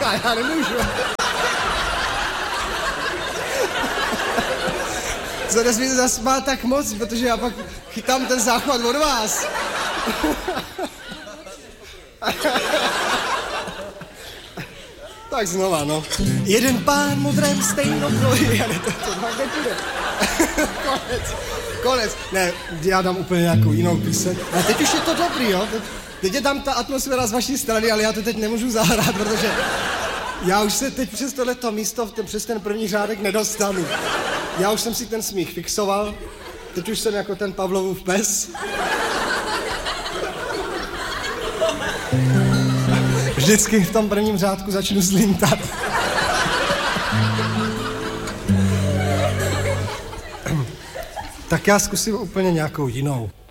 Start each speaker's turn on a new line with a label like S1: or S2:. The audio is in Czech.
S1: já nemůžu. Co dnes mi zasmál tak moc, protože já pak chytám ten záchvat od vás. Tak znova, no. Jeden pán modrém stejnokroji, ale to tak nepůjde. Konec. Ne, já dám úplně nějakou jinou píseň. Ale teď už je to dobrý, jo. Teď je tam ta atmosféra z vaší strany, ale já to teď nemůžu zahrát, protože já už se teď přes tohleto místo, přes ten první řádek nedostanu. Já už jsem si ten smích fixoval, teď už jsem jako ten Pavlovův pes. Vždycky v tom prvním řádku začnu slintat. Tak já zkusím úplně nějakou jinou.